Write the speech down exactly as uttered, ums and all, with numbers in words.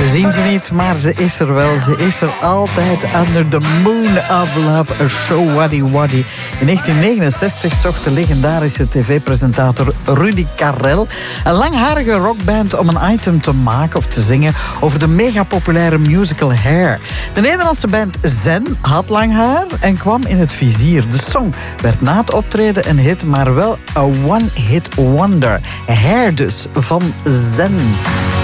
zien ze niet, maar ze is er wel. Ze is er altijd. Under the Moon of Love, a show Waddy Waddy. In negentien negenenzestig zocht de legendarische tv-presentator Rudy Karel een langharige rockband om een item te maken of te zingen over de megapopulaire musical Hair. De Nederlandse band Zen had lang haar en kwam in het vizier. De song werd na het optreden een hit, maar wel a one-hit wonder. Hair dus, van Zen.